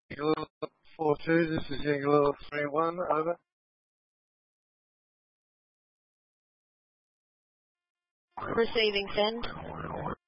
Yankee 42, this is Yankee 31, over. Receiving send.